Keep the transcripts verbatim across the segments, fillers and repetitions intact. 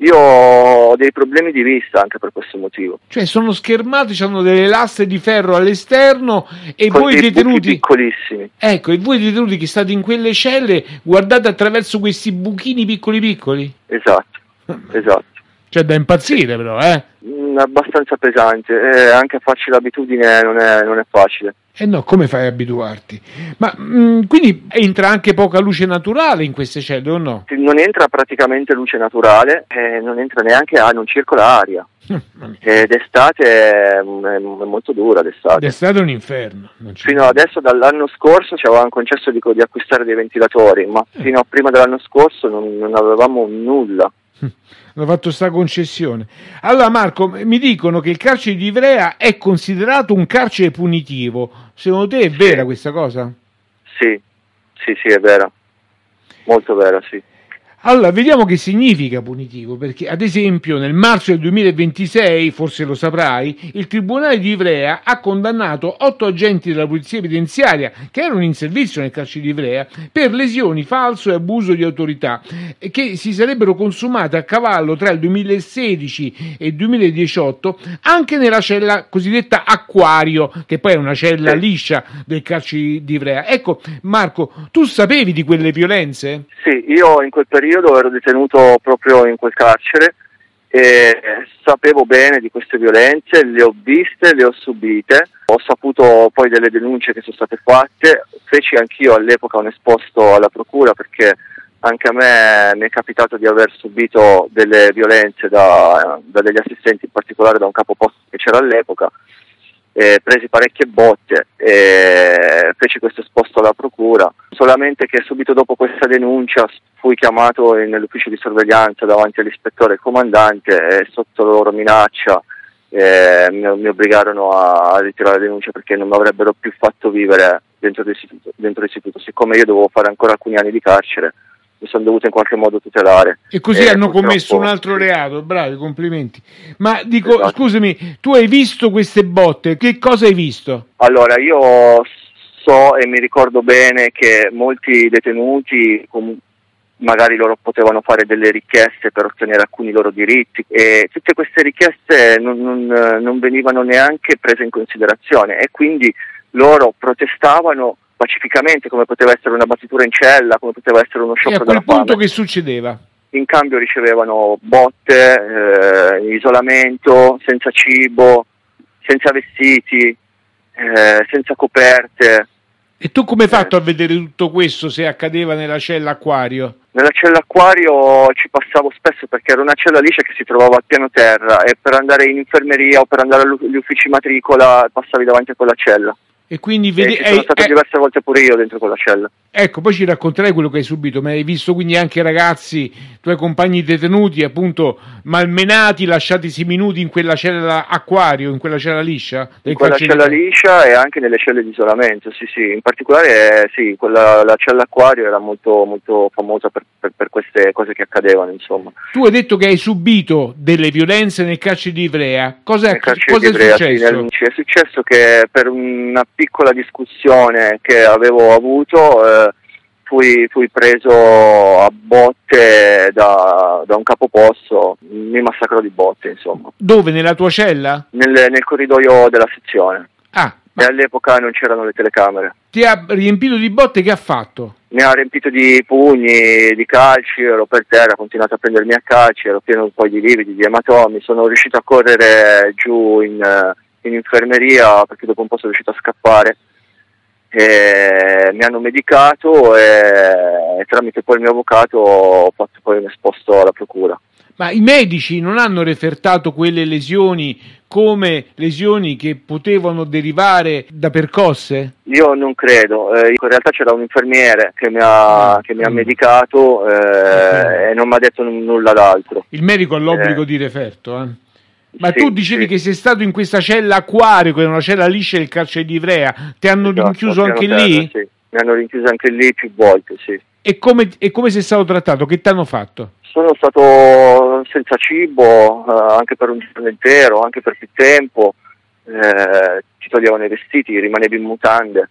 Io ho dei problemi di vista anche per questo motivo. Cioè sono schermati, hanno delle lastre di ferro all'esterno e con voi dei detenuti buchi piccolissimi. Ecco, e voi detenuti che state in quelle celle guardate attraverso questi buchini piccoli piccoli? Esatto, esatto. Cioè da impazzire però, eh? Mm, abbastanza pesante, e anche farci l'abitudine non è, non è facile. Eh no, come fai a abituarti? Ma mh, quindi entra anche poca luce naturale in queste celle o no? Non entra praticamente luce naturale, e non entra neanche, ah, non circola aria. E d'estate è, è molto dura d'estate. D'estate è un inferno. Fino adesso, dall'anno scorso, ci avevano concesso di, di acquistare dei ventilatori, ma eh. fino a prima dell'anno scorso non, non avevamo nulla. Hanno fatto sta concessione. Allora Marco, mi dicono che il carcere di Ivrea è considerato un carcere punitivo. Secondo te è vera sì. questa cosa? Sì, sì, sì, è vera. Molto vera, sì. Allora, vediamo che significa punitivo, perché ad esempio nel marzo del duemilaventisei, forse lo saprai, il Tribunale di Ivrea ha condannato otto agenti della Polizia Penitenziaria che erano in servizio nel carcere di Ivrea per lesioni, falso e abuso di autorità che si sarebbero consumate a cavallo tra il duemilasedici e il duemiladiciotto anche nella cella cosiddetta Acquario, che poi è una cella sì. liscia del carcere di Ivrea. Ecco, Marco, tu sapevi di quelle violenze? Sì, io in quel periodo ero detenuto proprio in quel carcere e sapevo bene di queste violenze, le ho viste, le ho subite, ho saputo poi delle denunce che sono state fatte, feci anch'io all'epoca un esposto alla procura perché anche a me mi è capitato di aver subito delle violenze da, da degli assistenti, in particolare da un capoposto che c'era all'epoca. Eh, presi parecchie botte e feci questo esposto alla procura, solamente che subito dopo questa denuncia fui chiamato nell'ufficio di sorveglianza davanti all'ispettore e al comandante e sotto loro minaccia eh, mi, mi obbligarono a, a ritirare la denuncia perché non mi avrebbero più fatto vivere dentro l'istituto, dentro l'istituto. Siccome io dovevo fare ancora alcuni anni di carcere, mi sono dovuto in qualche modo tutelare. E così e hanno commesso un altro sì. reato, bravi, complimenti. Ma dico, Esatto. Scusami, tu hai visto queste botte, che cosa hai visto? Allora, io so e mi ricordo bene che molti detenuti, com- magari loro potevano fare delle richieste per ottenere alcuni loro diritti e tutte queste richieste non, non, non venivano neanche prese in considerazione e quindi loro protestavano pacificamente, come poteva essere una battitura in cella, come poteva essere uno sciopero della fame. E a quel punto che succedeva? In cambio ricevevano botte, eh, isolamento, senza cibo, senza vestiti, eh, senza coperte. E tu come hai fatto eh. a vedere tutto questo se accadeva nella cella Acquario? Nella cella Acquario ci passavo spesso perché era una cella liscia che si trovava al piano terra e per andare in infermeria o per andare agli uffici matricola passavi davanti a quella cella. E quindi vedi, e ci sono eh, stato eh, diverse volte pure io dentro quella cella. Ecco, poi ci racconterai quello che hai subito, ma hai visto quindi anche ragazzi, tuoi compagni detenuti, appunto, malmenati, lasciatisi minuti in quella cella Acquario, in quella cella liscia? In quella cella di... liscia e anche nelle celle di isolamento, sì sì, in particolare sì, quella, la cella Acquario era molto, molto famosa per, per, per queste cose che accadevano, insomma. Tu hai detto che hai subito delle violenze nel carcere di Ivrea, cosa, nel carcere cosa di Ivrea, è successo? Sì, nel, è successo che per una piccola discussione che avevo avuto eh, fui, fui preso a botte da, da un capoposto, mi massacrò di botte, insomma. Dove? Nella tua cella? Nel, nel corridoio della sezione. Ah, e all'epoca non c'erano le telecamere. Ti ha riempito di botte, che ha fatto? Mi ha riempito di pugni, di calci, ero per terra, ho continuato a prendermi a calci, ero pieno poi di lividi, di ematomi, sono riuscito a correre giù in, in infermeria perché dopo un po' sono riuscito a scappare. E mi hanno medicato e, e tramite poi il mio avvocato ho fatto poi un esposto alla procura. Ma i medici non hanno refertato quelle lesioni come lesioni che potevano derivare da percosse? Io non credo, eh, in realtà c'era un infermiere che mi ha, che mi ha medicato eh, okay. e non mi ha detto n- nulla d'altro. Il medico ha l'obbligo eh. di referto, eh? Ma sì, tu dicevi sì. che sei stato in questa cella Acquario, che è una cella liscia del carcere di Ivrea, ti hanno esatto, rinchiuso anche terra, lì? Sì. Mi hanno rinchiuso anche lì più volte, sì. E come, e come sei stato trattato? Che ti hanno fatto? Sono stato senza cibo, eh, anche per un giorno intero, anche per più tempo, eh, ci toglievano i vestiti, rimanevi in mutande.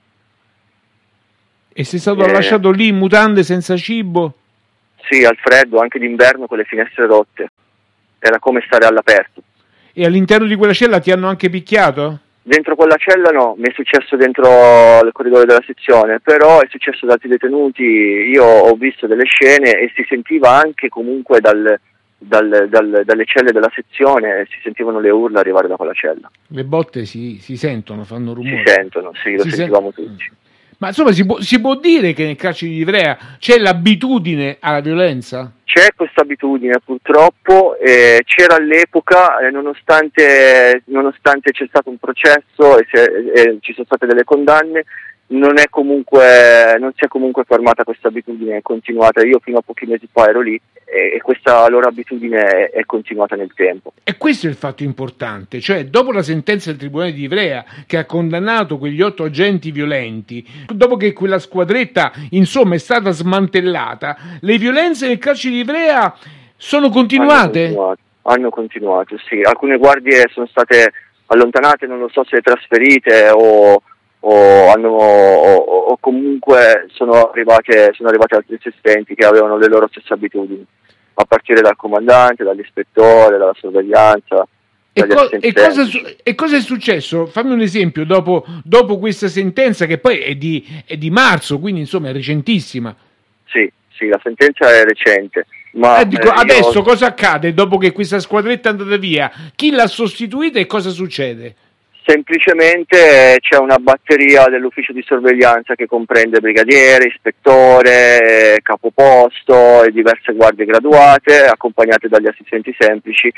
E sei stato eh, lasciato lì in mutande senza cibo? Sì, al freddo, anche d'inverno con le finestre rotte. era come stare all'aperto. E all'interno di quella cella ti hanno anche picchiato? Dentro quella cella no, mi è successo dentro il corridoio della sezione, però è successo ad altri detenuti. Io ho visto delle scene e si sentiva anche comunque dal, dal, dal, dalle celle della sezione, si sentivano le urla arrivare da quella cella. Le botte si, si sentono, fanno rumore. Si sentono, sì, lo si sentivamo sen- tutti. Ma insomma si può, si può dire che nel carcere di Ivrea c'è l'abitudine alla violenza? C'è questa abitudine purtroppo, eh, c'era all'epoca, eh, nonostante, nonostante c'è stato un processo e, se, e ci sono state delle condanne, non è comunque, non si è comunque fermata questa abitudine, è continuata. Io fino a pochi mesi fa ero lì e, e questa loro abitudine è, è continuata nel tempo. E questo è il fatto importante, cioè dopo la sentenza del Tribunale di Ivrea che ha condannato quegli otto agenti violenti, dopo che quella squadretta insomma è stata smantellata, le violenze nel carcere di Ivrea sono continuate? Hanno continuato, hanno continuato, sì. Alcune guardie sono state allontanate, non lo so se trasferite o o, hanno, o, o comunque sono arrivate, sono arrivate altri assistenti che avevano le loro stesse abitudini, a partire dal comandante, dall'ispettore, dalla sorveglianza. E, co- e, cosa, e cosa è successo? Fammi un esempio, dopo, dopo questa sentenza che poi è di, è di marzo, quindi insomma è recentissima. Sì, sì, la sentenza è recente. Ma eh, dico, eh, adesso io... cosa accade dopo che questa squadretta è andata via? Chi l'ha sostituita e cosa succede? Semplicemente c'è una batteria dell'ufficio di sorveglianza che comprende brigadiere, ispettore, capoposto e diverse guardie graduate, accompagnate dagli assistenti semplici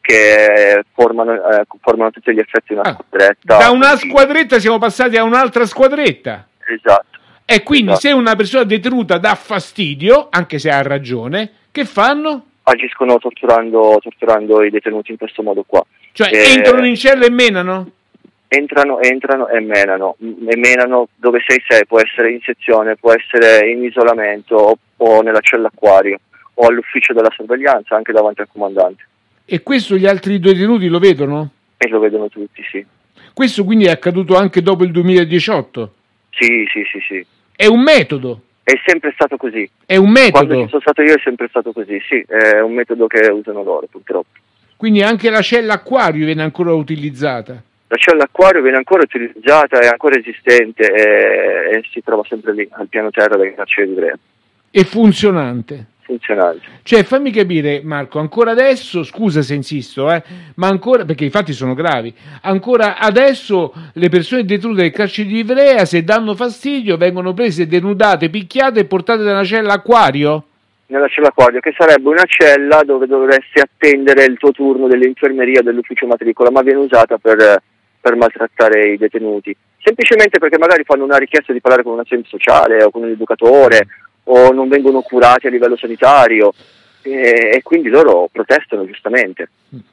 che formano, eh, formano a tutti gli effetti una ah, squadretta. Da una squadretta siamo passati a un'altra squadretta. Esatto. E quindi esatto. Se una persona detenuta dà fastidio, anche se ha ragione, che fanno? Agiscono torturando, torturando i detenuti in questo modo qua. Cioè e... entrano in cella e menano? Entrano, entrano e menano, e menano dove sei sei, può essere in sezione, può essere in isolamento o, o nella cella acquario o all'ufficio della sorveglianza, anche davanti al comandante. E questo gli altri due detenuti lo vedono? E lo vedono tutti, sì. Questo quindi è accaduto anche dopo il duemiladiciotto? Sì, sì, sì, sì. È un metodo? È sempre stato così. È un metodo? Quando ci sono stato io è sempre stato così, sì, è un metodo che usano loro purtroppo. Quindi anche la cella acquario viene ancora utilizzata? La cella acquario viene ancora utilizzata, è ancora esistente e, e si trova sempre lì, al piano terra del carcere di Ivrea. E funzionante? Funzionante. Cioè, fammi capire, Marco, ancora adesso, scusa se insisto, eh, ma ancora, perché i fatti sono gravi, ancora adesso le persone detenute del carcere di Ivrea, se danno fastidio, vengono prese, denudate, picchiate e portate nella cella acquario? Nella cella acquario, che sarebbe una cella dove dovresti attendere il tuo turno dell'infermeria dell'ufficio matricola, ma viene usata per... per maltrattare i detenuti, semplicemente perché magari fanno una richiesta di parlare con un assistente sociale o con un educatore o non vengono curati a livello sanitario e, e quindi loro protestano giustamente.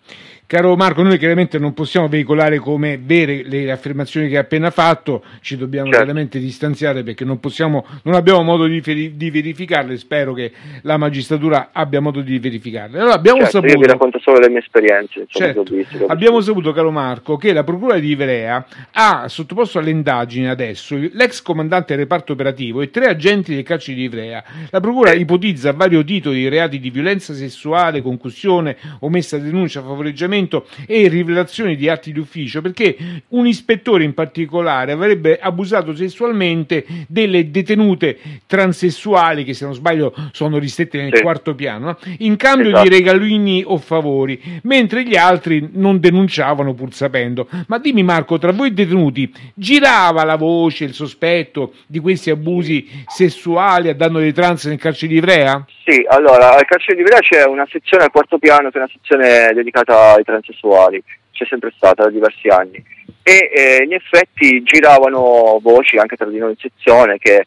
Caro Marco, noi chiaramente non possiamo veicolare come vere le affermazioni che ha appena fatto, ci dobbiamo certo. veramente distanziare perché non possiamo, non abbiamo modo di, di verificarle, spero che la magistratura abbia modo di verificarle. Allora abbiamo certo, saputo, io vi racconto solo le mie esperienze. Insomma, certo, che ho visto, che ho abbiamo visto. saputo, caro Marco, che la procura di Ivrea ha sottoposto alle indagini adesso l'ex comandante del reparto operativo e tre agenti del carcere di Ivrea. La procura sì. ipotizza a vario titolo i reati di violenza sessuale, concussione, omessa denuncia, favoreggiamento e rivelazioni di atti d'ufficio, perché un ispettore in particolare avrebbe abusato sessualmente delle detenute transessuali che, se non sbaglio, sono ristrette nel sì. quarto piano, in cambio esatto. di regalini o favori, mentre gli altri non denunciavano pur sapendo. Ma dimmi Marco, tra voi detenuti girava la voce, il sospetto di questi abusi sessuali a danno dei trans nel carcere di Ivrea? Sì, allora, al carcere di Ivrea c'è una sezione al quarto piano che è una sezione dedicata ai transessuali, c'è sempre stata da diversi anni e eh, in effetti giravano voci anche tra di noi in sezione che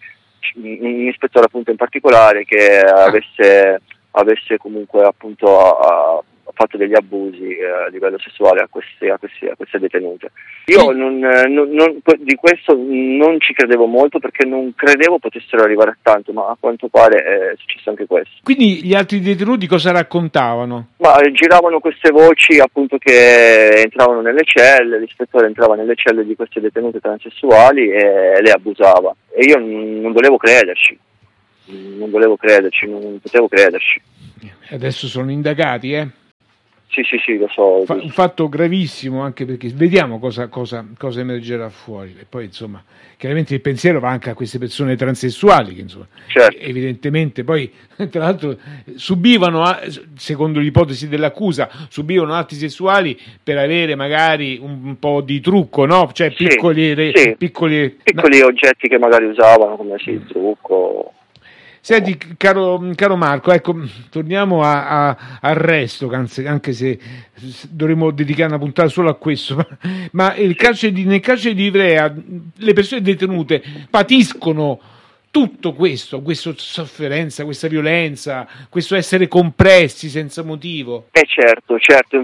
un ispettore appunto in particolare che avesse, avesse comunque appunto a, a fatto degli abusi eh, a livello sessuale a queste, a queste, a queste detenute. Io non, non, non, di questo non ci credevo molto perché non credevo potessero arrivare a tanto, ma a quanto pare è successo anche questo. Quindi gli altri detenuti cosa raccontavano? Ma eh, giravano queste voci appunto che entravano nelle celle, l'ispettore entrava nelle celle di queste detenute transessuali e le abusava e io non, non volevo crederci, non volevo crederci, non potevo crederci. Adesso sono indagati, eh? Sì, sì, sì, lo so. Fa- un fatto gravissimo, anche perché vediamo cosa, cosa, cosa emergerà fuori. E poi, insomma, chiaramente il pensiero va anche a queste persone transessuali che, insomma, Certo. evidentemente poi, tra l'altro, subivano, secondo l'ipotesi dell'accusa, subivano atti sessuali per avere magari un, un po' di trucco, no? Cioè Sì, piccoli, sì. piccoli, piccoli no. oggetti che magari usavano, come sì, il trucco. Senti, caro, caro Marco, ecco, torniamo a, a, al resto, anche se dovremmo dedicare una puntata solo a questo, ma, ma il carcere di, nel carcere di Ivrea le persone detenute patiscono tutto questo, questa sofferenza, questa violenza, questo essere compressi senza motivo. Eh certo, certo,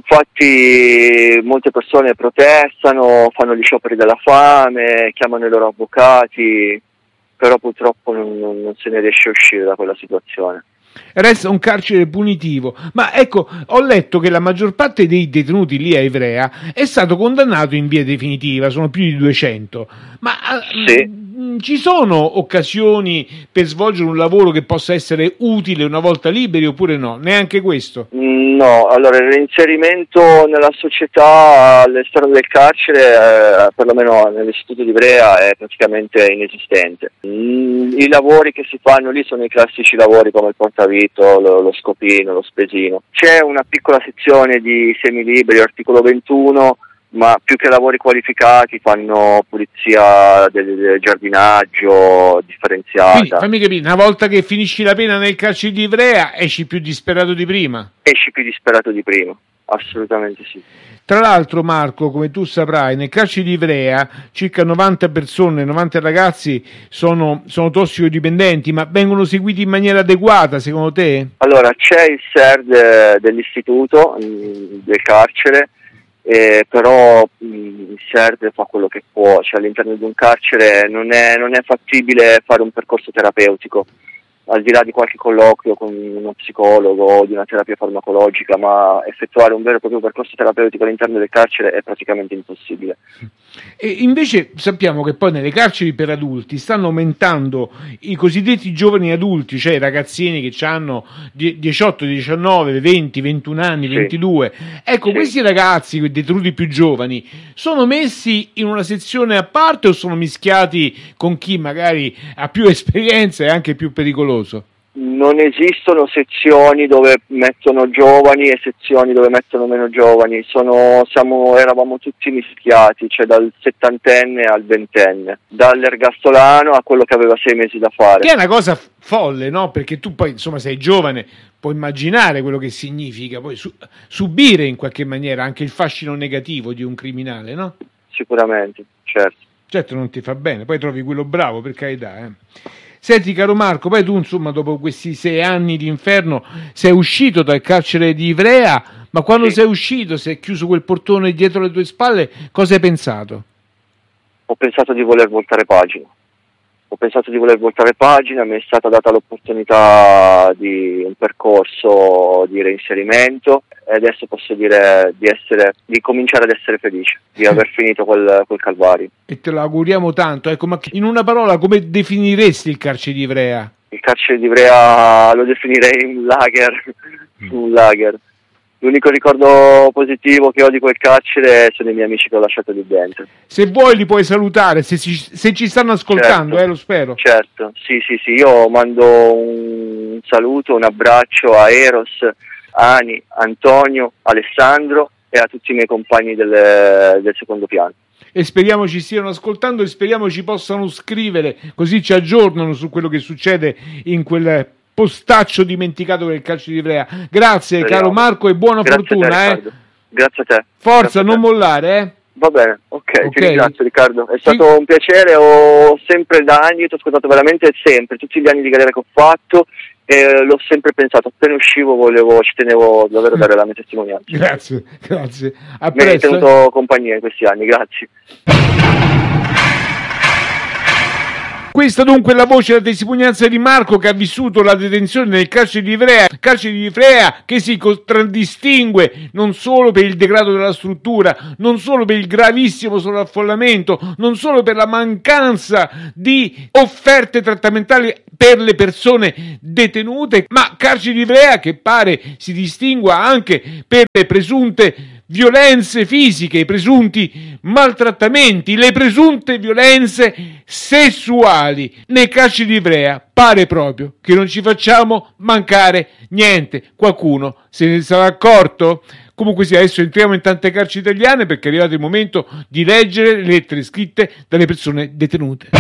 infatti molte persone protestano, fanno gli scioperi della fame, chiamano i loro avvocati, però purtroppo non, non, non se ne riesce a uscire da quella situazione. Resta un carcere punitivo, ma ecco, ho letto che la maggior parte dei detenuti lì a Ivrea è stato condannato in via definitiva, sono più di duecento, ma sì. mh, ci sono occasioni per svolgere un lavoro che possa essere utile una volta liberi oppure no? Neanche questo? No, allora il reinserimento nella società all'esterno del carcere, eh, perlomeno nell'istituto di Ivrea, è praticamente inesistente. Mm, I lavori che si fanno lì sono i classici lavori come il portavito, lo, lo scopino, lo spesino. C'è una piccola sezione di semiliberi, articolo ventuno, ma più che lavori qualificati fanno pulizia del, del giardinaggio differenziata. Quindi fammi capire, una volta che finisci la pena nel carcere di Ivrea esci più disperato di prima? Esci più disperato di prima, assolutamente sì. Tra l'altro, Marco, come tu saprai, nel carcere di Ivrea circa novanta persone, novanta ragazzi sono, sono tossicodipendenti, ma vengono seguiti in maniera adeguata, secondo te? Allora, c'è il S E R de, dell'istituto, mh, del carcere, eh, però mh, il S E R D fa quello che può, cioè all'interno di un carcere non è, non è fattibile fare un percorso terapeutico, al di là di qualche colloquio con uno psicologo o di una terapia farmacologica, ma effettuare un vero e proprio percorso terapeutico all'interno del carcere è praticamente impossibile. E invece sappiamo che poi nelle carceri per adulti stanno aumentando i cosiddetti giovani adulti, cioè i ragazzini che hanno diciotto, diciannove, venti, ventuno anni, sì. ventidue. Ecco, sì. Questi ragazzi, quei detenuti più giovani, sono messi in una sezione a parte o sono mischiati con chi magari ha più esperienza e anche più pericoloso? Non esistono sezioni dove mettono giovani e sezioni dove mettono meno giovani, sono, siamo, eravamo tutti mischiati, cioè dal settantenne al ventenne, dall'ergastolano a quello che aveva sei mesi da fare. Che è una cosa folle, no? Perché tu poi, insomma, sei giovane, puoi immaginare quello che significa, poi su, subire in qualche maniera anche il fascino negativo di un criminale, no? Sicuramente, certo. Certo non ti fa bene, poi trovi quello bravo, per carità, eh. Senti, caro Marco, poi tu, insomma, dopo questi sei anni di inferno sei uscito dal carcere di Ivrea, ma quando sì. sei uscito, sei chiuso quel portone dietro le tue spalle, cosa hai pensato? Ho pensato di voler voltare pagina. Ho pensato di voler voltare pagina, mi è stata data l'opportunità di un percorso di reinserimento e adesso posso dire di essere, di cominciare ad essere felice, di aver finito quel, quel calvario. E te lo auguriamo tanto, ecco, ma in una parola come definiresti il carcere di Ivrea? Il carcere di Ivrea lo definirei un lager, mm. un lager. L'unico ricordo positivo che ho di quel carcere sono i miei amici che ho lasciato lì dentro. Se vuoi li puoi salutare, se ci, se ci stanno ascoltando, certo, eh, lo spero. Certo, sì, sì, sì, io mando un saluto, un abbraccio a Eros, Ani, Antonio, Alessandro e a tutti i miei compagni del, del secondo piano. E speriamo ci stiano ascoltando e speriamo ci possano scrivere, così ci aggiornano su quello che succede in quel postaccio dimenticato del carcere di Ivrea. Grazie, speriamo. Caro Marco, e buona Grazie fortuna. A te, eh. Grazie a te. Forza, Grazie non te. mollare, eh. Va bene, ok, okay. Ti ringrazio Riccardo, è stato sì. un piacere, ho sempre da anni, ti ho ascoltato veramente sempre, tutti gli anni di galera che ho fatto e l'ho sempre pensato, appena uscivo volevo, ci tenevo davvero a dare la mia testimonianza. Grazie, grazie. A Mi hai presto. tenuto compagnia in questi anni, grazie. Questa dunque è la voce della testimonianza di Marco, che ha vissuto la detenzione nel carcere di Ivrea, carcere di Ivrea che si contraddistingue non solo per il degrado della struttura, non solo per il gravissimo sovraffollamento, non solo per la mancanza di offerte trattamentali per le persone detenute, ma carcere di Ivrea che pare si distingua anche per le presunte violenze fisiche, i presunti maltrattamenti, le presunte violenze sessuali. Nei carceri di Ivrea pare proprio che non ci facciamo mancare niente. Qualcuno se ne sarà accorto? Comunque sia, adesso entriamo in tante carceri italiane perché è arrivato il momento di leggere le lettere scritte dalle persone detenute.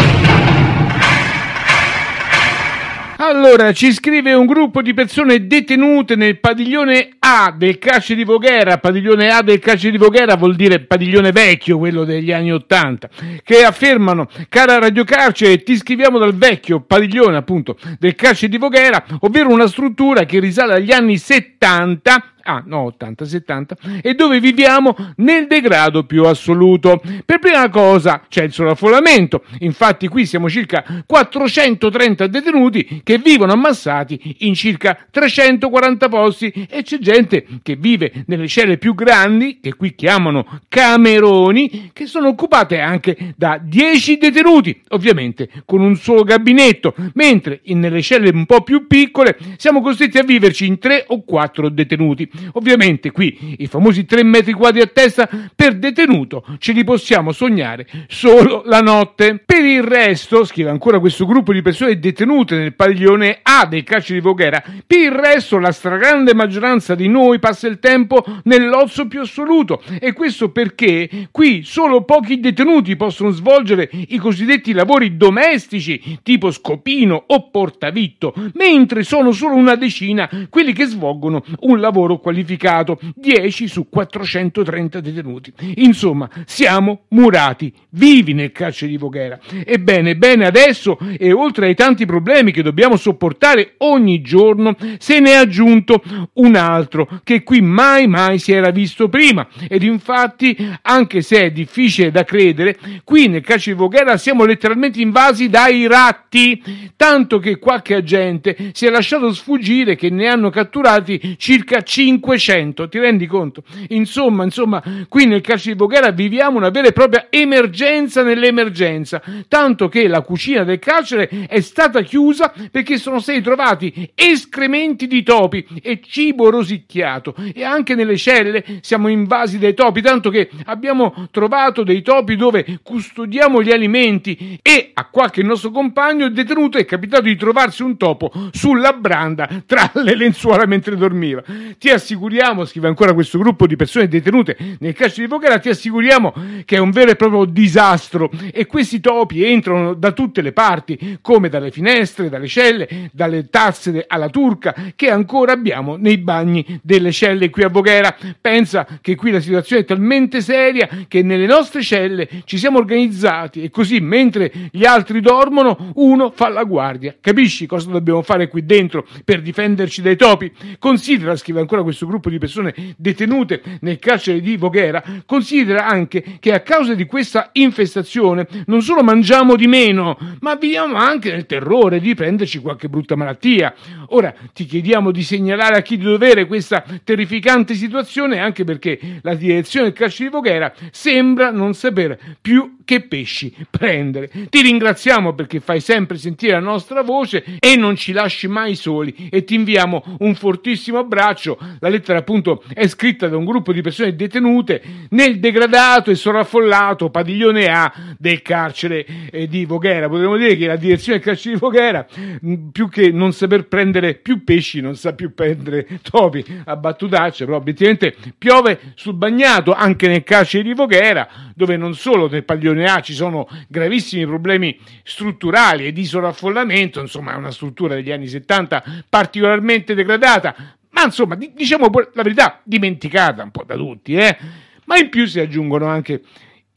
Allora, ci scrive un gruppo di persone detenute nel padiglione A del carcere di Voghera. Padiglione A del carcere di Voghera vuol dire padiglione vecchio, quello degli anni Ottanta, che affermano: cara Radio Carcere, ti scriviamo dal vecchio padiglione, appunto, del carcere di Voghera, ovvero una struttura che risale agli anni settanta, ah no, ottanta, settanta, e dove viviamo nel degrado più assoluto. Per prima cosa c'è il sovraffollamento, infatti qui siamo circa quattrocentotrenta detenuti che vivono ammassati in circa trecentoquaranta posti, e c'è gente che vive nelle celle più grandi, che qui chiamano cameroni, che sono occupate anche da dieci detenuti, ovviamente con un solo gabinetto, mentre nelle celle un po' più piccole siamo costretti a viverci in tre o quattro detenuti. Ovviamente qui i famosi tre metri quadri a testa per detenuto ce li possiamo sognare solo la notte. Per il resto, scrive ancora questo gruppo di persone detenute nel padiglione A del carcere di Voghera, per il resto la stragrande maggioranza di noi passa il tempo nell'ozio più assoluto, e questo perché qui solo pochi detenuti possono svolgere i cosiddetti lavori domestici tipo scopino o portavitto, mentre sono solo una decina quelli che svolgono un lavoro qualificato, dieci su quattrocentotrenta detenuti. Insomma, siamo murati vivi nel carcere di Voghera. Ebbene, bene, adesso, e oltre ai tanti problemi che dobbiamo sopportare ogni giorno, se ne è aggiunto un altro che qui mai mai si era visto prima. Ed infatti, anche se è difficile da credere, qui nel carcere di Voghera siamo letteralmente invasi dai ratti, tanto che qualche agente si è lasciato sfuggire che ne hanno catturati circa cinquecento. Ti rendi conto? Insomma, insomma, qui nel carcere di Voghera viviamo una vera e propria emergenza nell'emergenza, tanto che la cucina del carcere è stata chiusa perché sono stati trovati escrementi di topi e cibo rosicchiato, e anche nelle celle siamo invasi dai topi, tanto che abbiamo trovato dei topi dove custodiamo gli alimenti, e a qualche nostro compagno detenuto è capitato di trovarsi un topo sulla branda tra le lenzuola mentre dormiva. Ti assicuriamo, scrive ancora questo gruppo di persone detenute nel carcere di Voghera, ti assicuriamo che è un vero e proprio disastro, e questi topi entrano da tutte le parti, come dalle finestre, dalle celle, dalle tazze alla turca che ancora abbiamo nei bagni delle celle qui a Voghera. Pensa che qui la situazione è talmente seria che nelle nostre celle ci siamo organizzati, e così mentre gli altri dormono uno fa la guardia. Capisci cosa dobbiamo fare qui dentro per difenderci dai topi? Considera, scrive ancora questo gruppo di persone detenute nel carcere di Voghera, considera anche che a causa di questa infestazione non solo mangiamo di meno, ma viviamo anche nel terrore di prenderci qualche brutta malattia. Ora ti chiediamo di segnalare a chi di dovere questa terrificante situazione, anche perché la direzione del carcere di Voghera sembra non saper più che pesci prendere. Ti ringraziamo perché fai sempre sentire la nostra voce e non ci lasci mai soli, e ti inviamo un fortissimo abbraccio. La lettera appunto è scritta da un gruppo di persone detenute nel degradato e sovraffollato padiglione A del carcere eh, di Voghera. Potremmo dire che la direzione del carcere di Voghera, mh, più che non saper prendere più pesci, non sa più prendere topi, a battutaccia, però obiettivamente piove sul bagnato anche nel carcere di Voghera, dove non solo nel padiglione A ci sono gravissimi problemi strutturali e di sovraffollamento, insomma è una struttura degli anni settanta particolarmente degradata, ma insomma diciamo la verità, dimenticata un po' da tutti, eh? Ma in più si aggiungono anche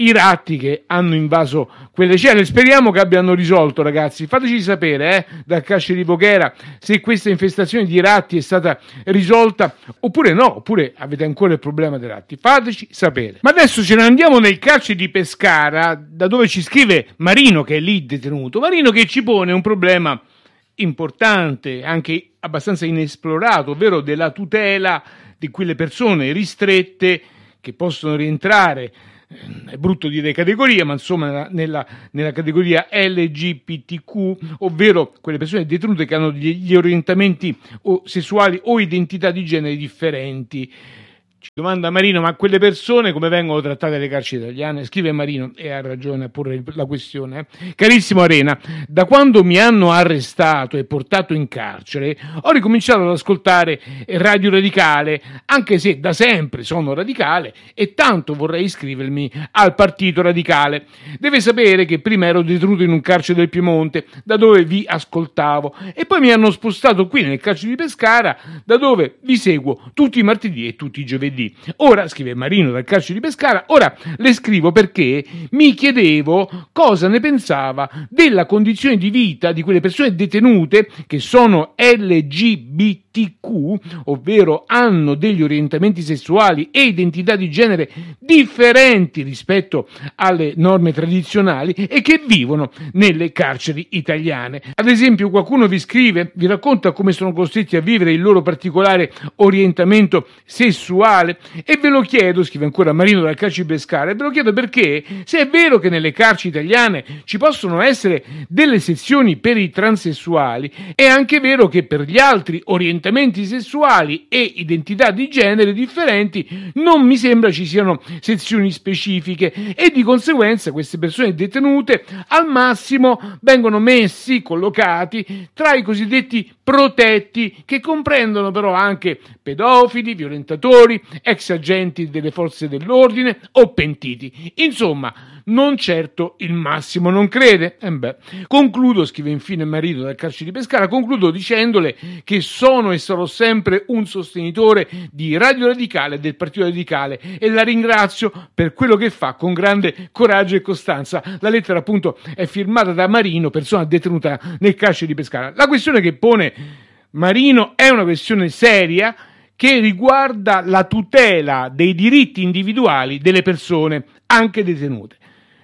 i ratti che hanno invaso quelle celle. Speriamo che abbiano risolto, ragazzi. Fateci sapere eh, dal carcere di Voghera se questa infestazione di ratti è stata risolta oppure no, oppure avete ancora il problema dei ratti. Fateci sapere. Ma adesso ce ne andiamo nel carcere di Pescara, da dove ci scrive Marino, che è lì detenuto. Marino che ci pone un problema importante, anche abbastanza inesplorato, ovvero della tutela di quelle persone ristrette che possono rientrare, è brutto dire categoria, ma insomma nella, nella categoria L G B T Q, ovvero quelle persone detenute che hanno degli orientamenti o sessuali o identità di genere differenti. Ci domanda Marino, ma quelle persone come vengono trattate alle carceri italiane? Scrive Marino, e ha ragione a porre la questione. Eh? Carissimo Arena, da quando mi hanno arrestato e portato in carcere, ho ricominciato ad ascoltare Radio Radicale, anche se da sempre sono radicale e tanto vorrei iscrivermi al Partito Radicale. Deve sapere che prima ero detenuto in un carcere del Piemonte, da dove vi ascoltavo, e poi mi hanno spostato qui nel carcere di Pescara, da dove vi seguo tutti i martedì e tutti i giovedì. Ora, scrive Marino dal carcere di Pescara, ora le scrivo perché mi chiedevo cosa ne pensava della condizione di vita di quelle persone detenute che sono L G B T Q, ovvero hanno degli orientamenti sessuali e identità di genere differenti rispetto alle norme tradizionali e che vivono nelle carceri italiane. Ad esempio, qualcuno vi scrive, vi racconta come sono costretti a vivere il loro particolare orientamento sessuale. E ve lo chiedo, scrive ancora Marino dal carcere di Pescara, e ve lo chiedo perché se è vero che nelle carceri italiane ci possono essere delle sezioni per i transessuali, è anche vero che per gli altri orientamenti sessuali e identità di genere differenti non mi sembra ci siano sezioni specifiche e di conseguenza queste persone detenute al massimo vengono messi, collocati tra i cosiddetti protetti, che comprendono però anche pedofili, violentatori, ex agenti delle forze dell'ordine o pentiti. Insomma, non certo il massimo, non crede? Eh beh. Concludo, scrive infine Marino dal carcere di Pescara, concludo dicendole che sono e sarò sempre un sostenitore di Radio Radicale e del Partito Radicale e la ringrazio per quello che fa con grande coraggio e costanza. La lettera appunto è firmata da Marino, persona detenuta nel carcere di Pescara. La questione che pone Marino è una questione seria che riguarda la tutela dei diritti individuali delle persone anche detenute.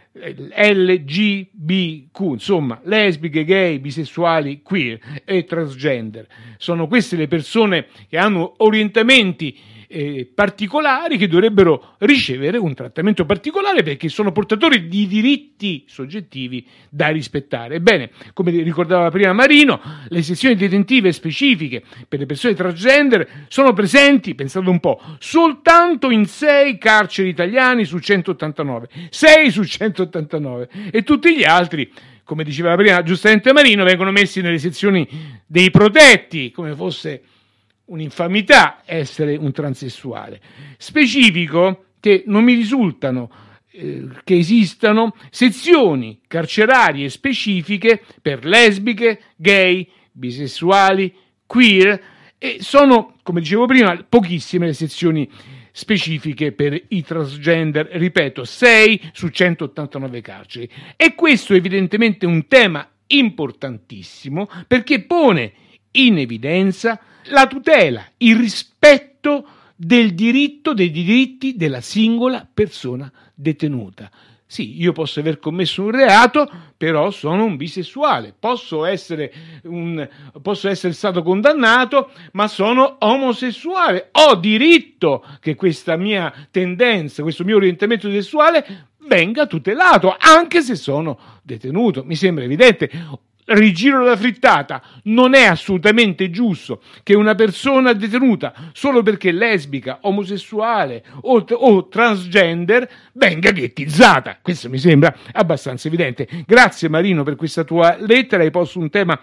L G B Q, insomma, lesbiche, gay, bisessuali, queer e transgender. Sono queste le persone che hanno orientamenti eh, particolari che dovrebbero ricevere un trattamento particolare perché sono portatori di diritti soggettivi da rispettare. Ebbene, come ricordava prima Marino, le sezioni detentive specifiche per le persone transgender sono presenti, pensate un po', soltanto in sei carceri italiani su centottantanove. sei su centottantanove e tutti gli altri, come diceva prima giustamente Marino, vengono messi nelle sezioni dei protetti, come fosse un'infamità essere un transessuale. Specifico che non mi risultano eh, che esistano sezioni carcerarie specifiche per lesbiche, gay, bisessuali, queer, e sono, come dicevo prima, pochissime le sezioni specifiche per i transgender, ripeto, sei su centottantanove carceri. E questo è evidentemente un tema importantissimo perché pone in evidenza la tutela, il rispetto del diritto, dei diritti della singola persona detenuta. Sì, io posso aver commesso un reato, però sono un bisessuale, posso essere, un, posso essere stato condannato, ma sono omosessuale, ho diritto che questa mia tendenza, questo mio orientamento sessuale venga tutelato, anche se sono detenuto, mi sembra evidente. Rigiro la frittata, non è assolutamente giusto che una persona detenuta solo perché è lesbica, omosessuale o, o transgender venga ghettizzata. Questo mi sembra abbastanza evidente. Grazie Marino per questa tua lettera, hai posto un tema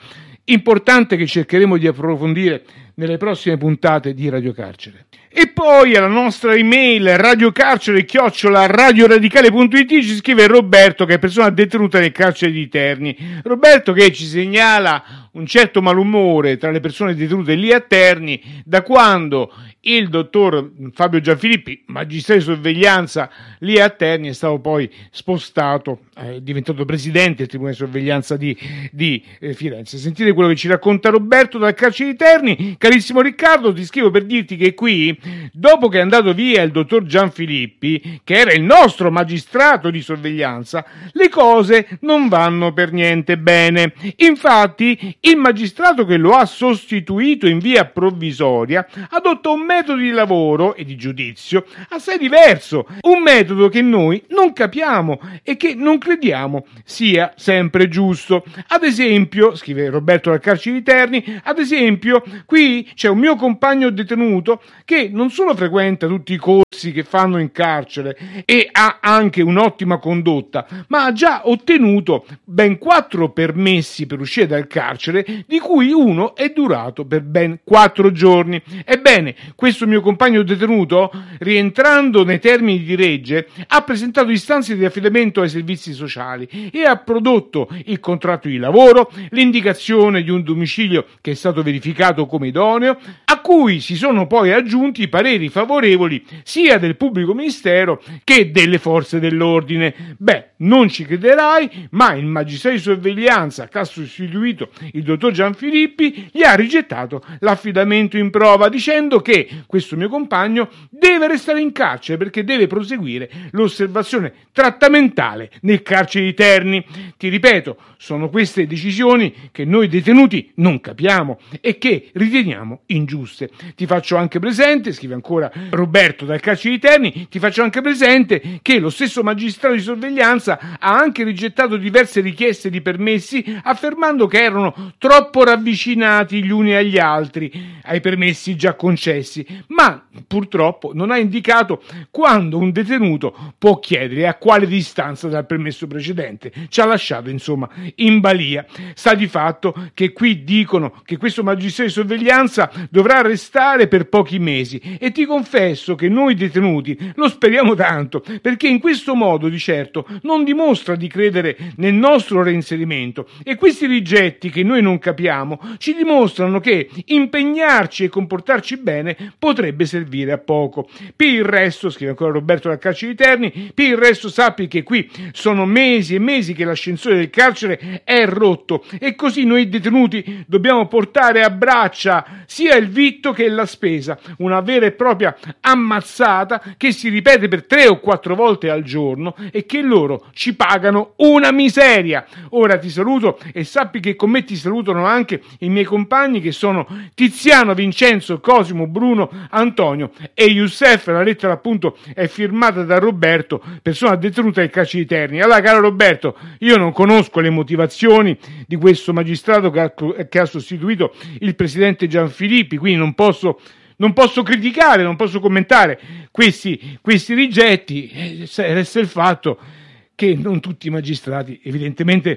importante che cercheremo di approfondire nelle prossime puntate di Radio Carcere. E poi alla nostra email radiocarcere chiocciola radioradicale punto it ci scrive Roberto, che è persona detenuta nel carcere di Terni. Roberto che ci segnala un certo malumore tra le persone detenute lì a Terni da quando il dottor Fabio Gianfilippi, magistrato di sorveglianza lì a Terni, è stato poi spostato, è diventato presidente del Tribunale di Sorveglianza di, di eh, Firenze. Sentite quello che ci racconta Roberto dal carcere di Terni. Carissimo Riccardo, ti scrivo per dirti che qui, dopo che è andato via il dottor Gianfilippi, che era il nostro magistrato di sorveglianza, le cose non vanno per niente bene. Infatti, il magistrato che lo ha sostituito in via provvisoria adotta un metodo di lavoro e di giudizio assai diverso, un metodo che noi non capiamo e che non crediamo sia sempre giusto. Ad esempio, scrive Roberto dal carcere di Terni, ad esempio, qui c'è un mio compagno detenuto che non solo frequenta tutti i corsi che fanno in carcere e ha anche un'ottima condotta, ma ha già ottenuto ben quattro permessi per uscire dal carcere, di cui uno è durato per ben quattro giorni. Ebbene, questo mio compagno detenuto, rientrando nei termini di legge, ha presentato istanze di affidamento ai servizi sociali e ha prodotto il contratto di lavoro, l'indicazione di un domicilio che è stato verificato come idoneo, a cui si sono poi aggiunti i pareri favorevoli sia del pubblico ministero che delle forze dell'ordine. Beh, non ci crederai, ma il magistrato di sorveglianza che ha sostituito il dottor Gianfilippi gli ha rigettato l'affidamento in prova, dicendo che questo mio compagno deve restare in carcere perché deve proseguire l'osservazione trattamentale nel carcere di Terni. Ti ripeto, sono queste decisioni che noi detenuti non capiamo e che riteniamo ingiuste. Ti faccio anche presente, scrive ancora Roberto dal carcere di Terni, ti faccio anche presente che lo stesso magistrato di sorveglianza ha anche rigettato diverse richieste di permessi, affermando che erano troppo ravvicinati gli uni agli altri ai permessi già concessi, ma purtroppo non ha indicato quando un detenuto può chiedere e a quale distanza dal permesso precedente. Ci ha lasciato insomma in balia. Sta di fatto che qui dicono che questo magistrato di sorveglianza dovrà restare per pochi mesi e ti confesso che noi detenuti lo speriamo tanto, perché in questo modo di certo non dimostra di credere nel nostro reinserimento, e questi rigetti che noi non capiamo ci dimostrano che impegnarci e comportarci bene potrebbe servire a poco. Per il resto, scrive ancora Roberto dal carcere di Terni, per il resto sappi che qui sono mesi e mesi che l'ascensore del carcere è rotto e così noi detenuti dobbiamo portare a braccia sia il vitto che la spesa, una vera e propria ammazzata che si ripete per tre o quattro volte al giorno e che loro ci pagano una miseria. Ora ti saluto e sappi che con me ti salutano anche i miei compagni che sono Tiziano, Vincenzo, Cosimo, Bruno, Antonio e Youssef. La lettera appunto è firmata da Roberto, persona detenuta del carcere di Terni. Allora, caro Roberto, io non conosco le motivazioni di questo magistrato che ha, che ha sostituito il presidente Gianfilippi, quindi non posso Non posso criticare, non posso commentare questi, questi rigetti. Resta il fatto che non tutti i magistrati evidentemente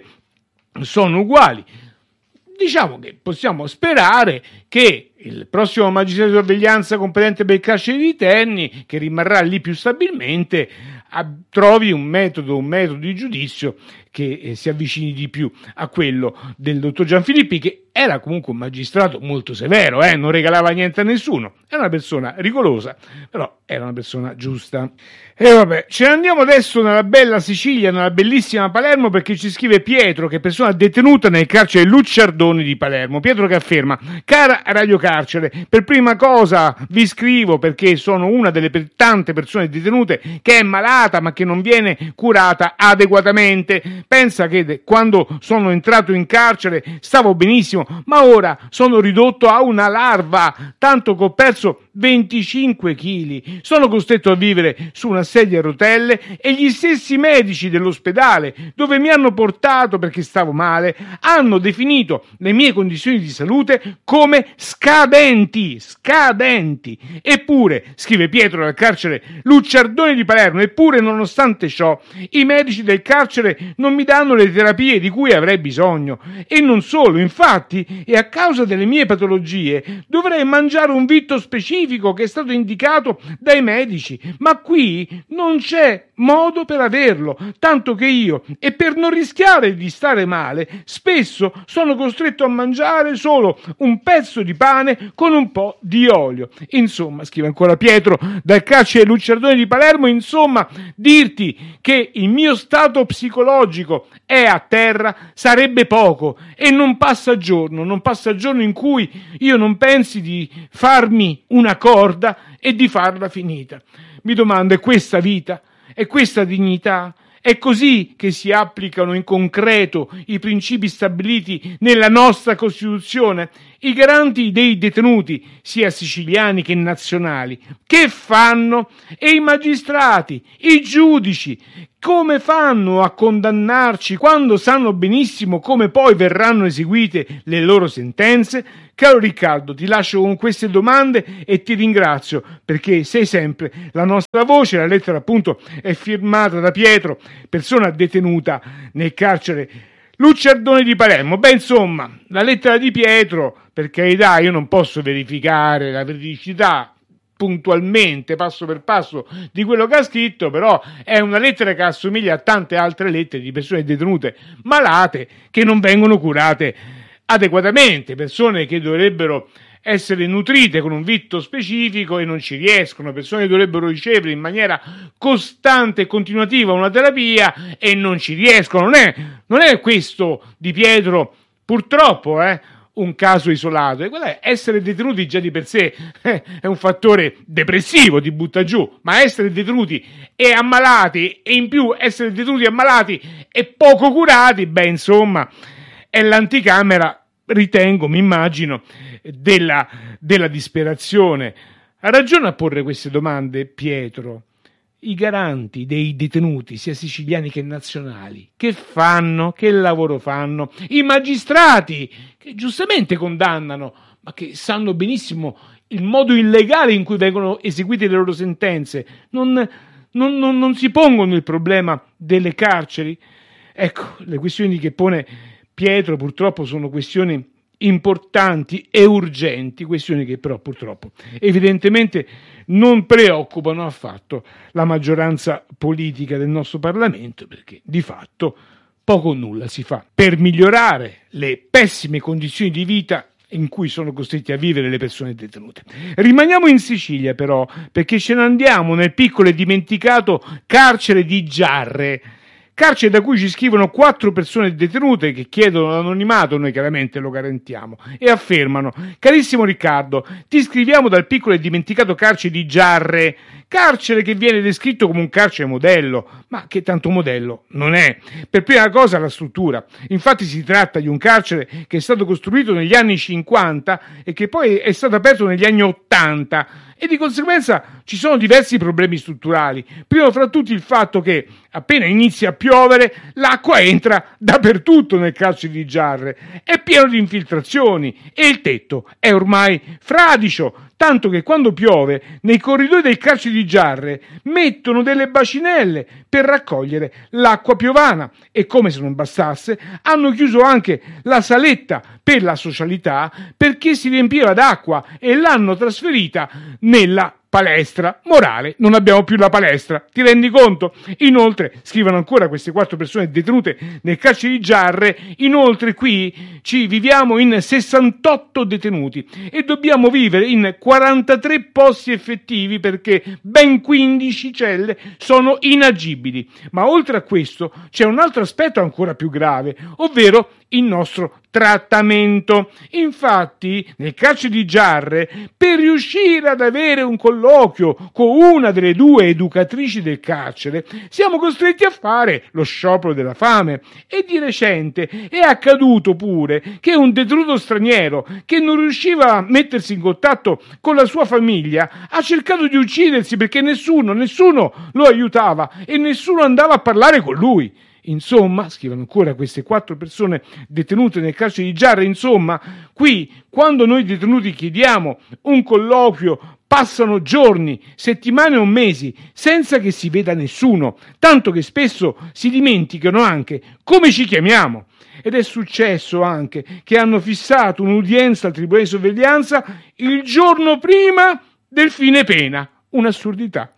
sono uguali. Diciamo che possiamo sperare che il prossimo magistrato di sorveglianza competente per il carcere di Terni, che rimarrà lì più stabilmente, trovi un metodo, un metodo di giudizio che eh, si avvicini di più a quello del dottor Gianfilippi, che era comunque un magistrato molto severo, eh? Non regalava niente a nessuno, era una persona rigorosa, però era una persona giusta. E vabbè, ce ne andiamo adesso nella bella Sicilia, nella bellissima Palermo, perché ci scrive Pietro, che è persona detenuta nel carcere Lucciardoni di Palermo. Pietro che afferma: cara Radio Carcere, per prima cosa vi scrivo perché sono una delle tante persone detenute che è malata ma che non viene curata adeguatamente. Pensa che quando sono entrato in carcere stavo benissimo, ma ora sono ridotto a una larva, tanto che ho perso venticinque chili, sono costretto a vivere su una sedia a rotelle e gli stessi medici dell'ospedale dove mi hanno portato perché stavo male hanno definito le mie condizioni di salute come scadenti, scadenti. Eppure, scrive Pietro dal carcere Lucciardone di Palermo, eppure nonostante ciò i medici del carcere non mi danno le terapie di cui avrei bisogno. E non solo, infatti, e a causa delle mie patologie dovrei mangiare un vitto specifico che è stato indicato dai medici, ma qui non c'è modo per averlo, tanto che io, e per non rischiare di stare male, spesso sono costretto a mangiare solo un pezzo di pane con un po' di olio. Insomma, scrive ancora Pietro dal carcere Lucciardone di Palermo, insomma, dirti che il mio stato psicologico è a terra sarebbe poco, e non passa giorno, non passa giorno in cui io non pensi di farmi una corda e di farla finita. Mi domando, è questa vita? È questa dignità? È così che si applicano in concreto i principi stabiliti nella nostra Costituzione? I garanti dei detenuti, sia siciliani che nazionali, che fanno? E i magistrati, i giudici, come fanno a condannarci quando sanno benissimo come poi verranno eseguite le loro sentenze? Caro Riccardo, ti lascio con queste domande e ti ringrazio perché sei sempre la nostra voce. La lettera appunto è firmata da Pietro, persona detenuta nel carcere Lucciardone di Palermo. Beh, insomma, la lettera di Pietro, per carità, io non posso verificare la veridicità puntualmente, passo per passo, di quello che ha scritto, però è una lettera che assomiglia a tante altre lettere di persone detenute malate che non vengono curate adeguatamente, persone che dovrebbero essere nutrite con un vitto specifico e non ci riescono, persone che dovrebbero ricevere in maniera costante e continuativa una terapia e non ci riescono. Non è, non è questo di Pietro, purtroppo, eh, un caso isolato, e quello è essere detenuti già di per sé eh, è un fattore depressivo, ti butta giù, ma essere detenuti e ammalati, e in più essere detenuti e ammalati e poco curati, beh, insomma, è l'anticamera, ritengo, mi immagino, della, della disperazione. Ha ragione a porre queste domande Pietro. I garanti dei detenuti, sia siciliani che nazionali, che fanno? Che lavoro fanno? I magistrati, che giustamente condannano, ma che sanno benissimo il modo illegale in cui vengono eseguite le loro sentenze, non, non, non, non si pongono il problema delle carceri? Ecco, le questioni che pone Pietro purtroppo sono questioni importanti e urgenti, questioni che però purtroppo evidentemente non preoccupano affatto la maggioranza politica del nostro Parlamento, perché di fatto poco o nulla si fa per migliorare le pessime condizioni di vita in cui sono costretti a vivere le persone detenute. Rimaniamo in Sicilia però, perché ce ne andiamo nel piccolo e dimenticato carcere di Giarre, carcere da cui ci scrivono quattro persone detenute che chiedono l'anonimato, noi chiaramente lo garantiamo, e affermano: carissimo Riccardo, ti scriviamo dal piccolo e dimenticato carcere di Giarre, carcere che viene descritto come un carcere modello, ma che tanto modello non è. Per prima cosa la struttura, infatti si tratta di un carcere che è stato costruito negli anni cinquanta e che poi è stato aperto negli anni ottanta, e di conseguenza ci sono diversi problemi strutturali. Primo fra tutti il fatto che appena inizia a piovere l'acqua entra dappertutto nel carcere di Giarre, è pieno di infiltrazioni e il tetto è ormai fradicio, tanto che quando piove nei corridoi del carcere di Giarre mettono delle bacinelle per raccogliere l'acqua piovana, e come se non bastasse hanno chiuso anche la saletta per la socialità perché si riempiva d'acqua e l'hanno trasferita nella palestra. Morale, non abbiamo più la palestra, ti rendi conto? Inoltre, scrivono ancora queste quattro persone detenute nel carcere di Giarre, inoltre qui ci viviamo in sessantotto detenuti e dobbiamo vivere in quarantatré posti effettivi perché ben quindici celle sono inagibili. Ma oltre a questo c'è un altro aspetto ancora più grave, ovvero il nostro trattamento. Infatti, nel carcere di Giarre, per riuscire ad avere un colloquio con una delle due educatrici del carcere, siamo costretti a fare lo sciopero della fame. E di recente è accaduto pure che un detenuto straniero che non riusciva a mettersi in contatto con la sua famiglia ha cercato di uccidersi perché nessuno, nessuno lo aiutava e nessuno andava a parlare con lui. Insomma, scrivono ancora queste quattro persone detenute nel carcere di Giarre, insomma, qui quando noi detenuti chiediamo un colloquio passano giorni, settimane o mesi senza che si veda nessuno, tanto che spesso si dimenticano anche come ci chiamiamo. Ed è successo anche che hanno fissato un'udienza al tribunale di sorveglianza il giorno prima del fine pena. Un'assurdità.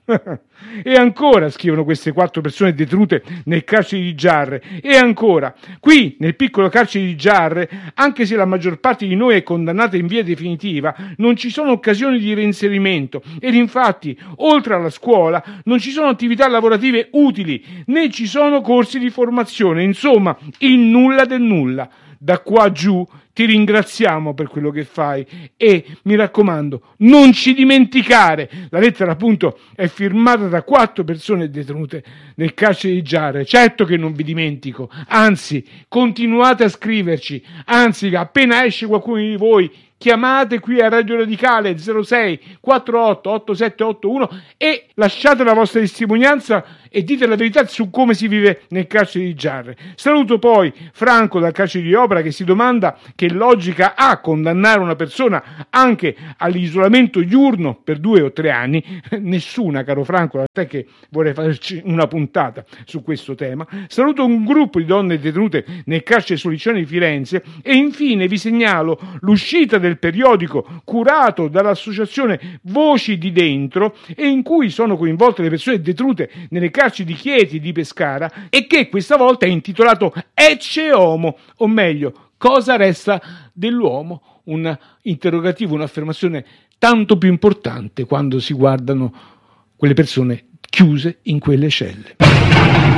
E ancora, scrivono queste quattro persone detenute nel carcere di Giarre, e ancora, qui nel piccolo carcere di Giarre, anche se la maggior parte di noi è condannata in via definitiva, non ci sono occasioni di reinserimento ed infatti, oltre alla scuola, non ci sono attività lavorative utili, né ci sono corsi di formazione, insomma, il nulla del nulla. Da qua giù ti ringraziamo per quello che fai e mi raccomando, non ci dimenticare. La lettera appunto è firmata da quattro persone detenute nel carcere di Giarre. Certo che non vi dimentico, anzi continuate a scriverci, anzi appena esce qualcuno di voi chiamate qui a Radio Radicale zero sei quarantotto ottantasette ottantuno e lasciate la vostra testimonianza e dite la verità su come si vive nel carcere di Giarre. Saluto poi Franco dal carcere di Opera che si domanda che logica ha condannare una persona anche all'isolamento diurno per due o tre anni. Nessuna, caro Franco, da te che vorrei farci una puntata su questo tema. Saluto un gruppo di donne detenute nel carcere Sollicciano di Firenze e infine vi segnalo l'uscita del periodico curato dall'associazione Voci di Dentro e in cui sono coinvolte le persone detenute nelle carceri di Chieti e di Pescara e che questa volta è intitolato Ecce Homo, o meglio, cosa resta dell'uomo? Un interrogativo, un'affermazione tanto più importante quando si guardano quelle persone chiuse in quelle celle.